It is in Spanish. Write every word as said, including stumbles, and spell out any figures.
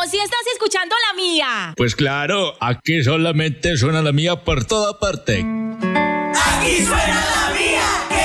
¿O si estás escuchando la mía? Pues claro, aquí solamente suena la mía por toda parte. Aquí suena la mía.